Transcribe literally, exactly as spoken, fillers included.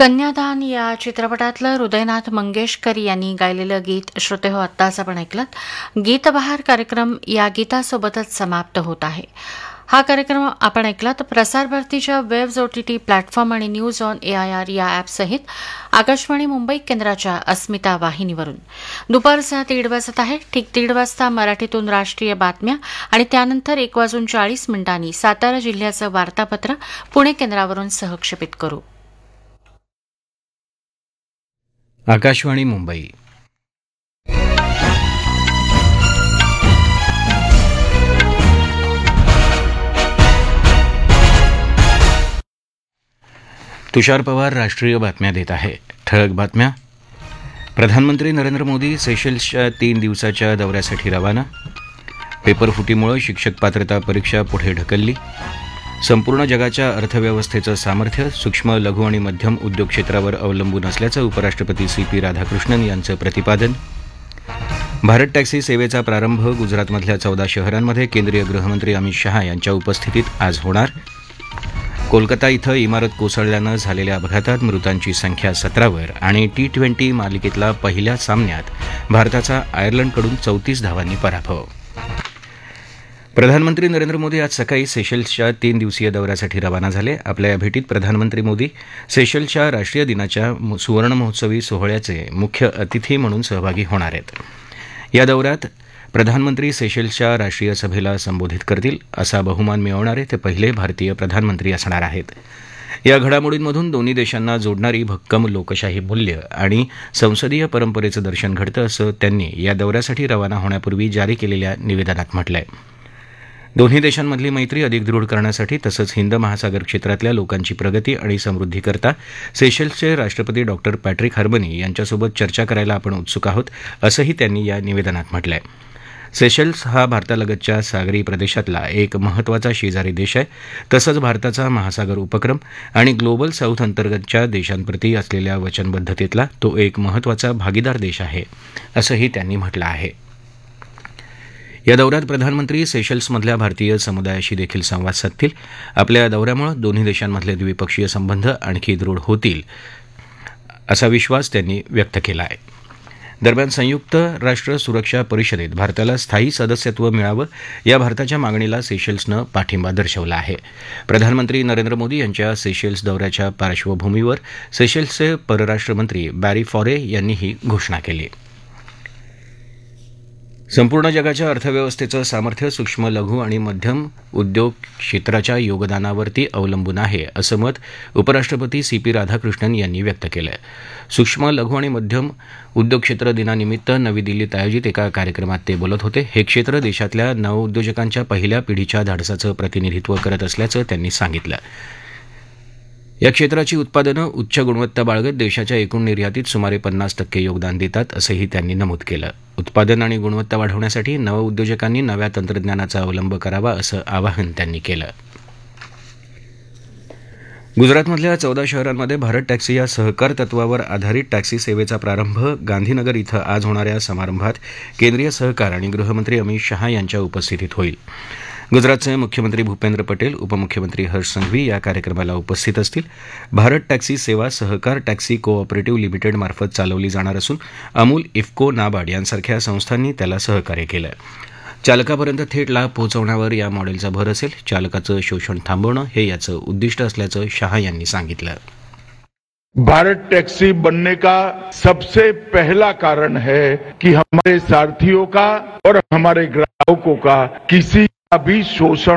कन्यादान या चित्रपटातलं हृदयनाथ मंगेशकर यांनी गायलेलं गीत श्रोते हो आत्ताच आपण ऐकलत. गीतबहार कार्यक्रम या गीतासोबतच समाप्त होत आहे. हा कार्यक्रम आपण ऐकलात प्रसार भारतीच्या वेब्स ओटीटी प्लॅटफॉर्म आणि न्यूज ऑन एआयआर या ॲपसहित आकाशवाणी मुंबई केंद्राच्या अस्मिता वाहिनीवरून. दुपारचा दीड वाजत आहे. ठीक दीड वाजता मराठीतून राष्ट्रीय बातम्या आणि त्यानंतर एक वाजून चाळीस मिनिटांनी सातारा जिल्ह्याचं वार्तापत्र पुणे केंद्रावरून सहक्षेपित करू. आकाशवाणी मुंबई. तुषार पवार राष्ट्रीय बातम्या देत आहे. ठळक बातम्या. प्रधानमंत्री नरेंद्र मोदी सेशल्सच्या तीन दिवसाच्या दौऱ्यासाठी रवाना. पेपरफुटीमुळे शिक्षक पात्रता परीक्षा पुढे ढकलली. संपूर्ण जगाच्या अर्थव्यवस्थेचं सामर्थ्य सूक्ष्म लघु आणि मध्यम उद्योग क्षेत्रावर अवलंबून असल्याचं उपराष्ट्रपती सी पी राधाकृष्णन यांचं प्रतिपादन. भारत टॅक्सी सेवेचा प्रारंभ गुजरातमधल्या चौदा शहरांमध्ये केंद्रीय गृहमंत्री अमित शहा यांच्या उपस्थितीत आज होणार. कोलकाता इथं इमारत कोसळल्यानं झालेल्या अपघातात मृतांची संख्या सतरावर आणि टी ट्वेंटी मालिकेतला पहिल्या सामन्यात भारताचा आयर्लंडकडून चौतीस धावांनी पराभव. प्रधानमंत्री नरेंद्र मोदी आज सकाळी सेशल्सच्या तीन दिवसीय दौऱ्यासाठी रवाना झाले. आपल्या या भेटीत प्रधानमंत्री मोदी सेशल्सच्या राष्ट्रीय दिनाच्या सुवर्णमहोत्सवी सोहळ्याचे मुख्य अतिथी म्हणून सहभागी होणार आहेत. या दौऱ्यात प्रधानमंत्री सेशल्सच्या राष्ट्रीय सभेला संबोधित करतील. असा बहुमान मिळवणारे ते पहिले भारतीय प्रधानमंत्री असणार आहेत. या घडामोडींमधून दोन्ही देशांना जोडणारी भक्कम लोकशाही मूल्य आणि संसदीय परंपरेचं दर्शन घडतं असं त्यांनी या दौऱ्यासाठी रवाना होण्यापूर्वी जारी केलेल्या निवेदनात म्हटलंय. दोन्ही देशांमधली मैत्री अधिक दृढ करण्यासाठी तसंच हिंद महासागर क्षेत्रातल्या लोकांची प्रगती आणि समृद्धीकरता सेशल्सचे राष्ट्रपती डॉक्टर पॅट्रिक हर्बनी यांच्यासोबत चर्चा करायला आपण उत्सुक आहोत असंही त्यांनी या निवेदनात म्हटलंय. सेशल्स हा भारतालगतच्या सागरी प्रदेशातला एक महत्त्वाचा शेजारी देश आहे. तसंच भारताचा महासागर उपक्रम आणि ग्लोबल साऊथ अंतर्गतच्या देशांप्रती असलेल्या वचनबद्धतेतला तो एक महत्त्वाचा भागीदार देश आहे असंही त्यांनी म्हटलं आहे. या दौऱ्यात प्रधानमंत्री सेशल्समधल्या भारतीय समुदायाशी देखील संवाद साधतील. आपल्या या दौऱ्यामुळे दोन्ही देशांमधले द्विपक्षीय संबंध आणखी दृढ होतील असा विश्वास त्यांनी व्यक्त केला आहे. दरम्यान संयुक्त राष्ट्र सुरक्षा परिषदेत भारताला स्थायी सदस्यत्व मिळावं या भारताच्या मागणीला सेशल्सनं पाठिंबा दर्शवला आहे. प्रधानमंत्री नरेंद्र मोदी यांच्या सेशल्स दौऱ्याच्या पार्श्वभूमीवर सेशल्सचे परराष्ट्रमंत्री बॅरी फॉरे यांनी ही घोषणा केली. संपूर्ण जगाच्या अर्थव्यवस्थेचं सामर्थ्य सूक्ष्म लघु आणि मध्यम उद्योग क्षेत्राच्या योगदानावरती अवलंबून आहे असं मत उपराष्ट्रपती सी पी राधाकृष्णन यांनी व्यक्त केलं आहे. सूक्ष्म लघु आणि मध्यम उद्योग क्षेत्र दिनानिमित्त नवी दिल्लीत आयोजित एका कार्यक्रमात ते बोलत होते. हे क्षेत्र देशातल्या नवउद्योजकांच्या पहिल्या पिढीच्या धाडसाचं प्रतिनिधित्व करत असल्याचं त्यांनी सांगितलं. या क्षेत्राची उत्पादनं उच्च गुणवत्ता बाळगत देशाच्या एकूण निर्यातीत सुमारे पन्नास टक्के योगदान देतात असंही त्यांनी नमूद केलं. उत्पादन आणि गुणवत्ता वाढवण्यासाठी नवउद्योजकांनी नव्या तंत्रज्ञानाचा अवलंब करावा असं आवाहन त्यांनी केलं. गुजरातमधल्या चौदा शहरांमध्ये भारत टॅक्सी या सहकार तत्वावर आधारित टॅक्सी सेवेचा प्रारंभ गांधीनगर इथं आज होणाऱ्या समारंभात केंद्रीय सहकार आणि गृहमंत्री अमित शहा यांच्या उपस्थितीत होईल. गुजरातचे मुख्यमंत्री भूपेंद्र पटेल, उपमुख्यमंत्री हर्ष संघवी या कार्यक्रमाला उपस्थित असतील. भारत टॅक्सी सेवा सहकार टॅक्सी को ऑपरेटिव्ह लिमिटेड मार्फत चालवली जाणार असून अमूल, इफ्को, नाबार्ड यांसारख्या संस्थांनी त्याला सहकार्य केलं. चालकापर्यंत थेट लाभ पोहोचवण्यावर या मॉडेलचा भर असेल. चालकाचं शोषण थांबवणं हे याचं उद्दिष्ट असल्याचं शहा यांनी सांगितलं. भारत टैक्सी बनने का सबसे पहला कारण है कि हमारे सारथियों का और हमारे ग्राहकों का किसी का भी शोषण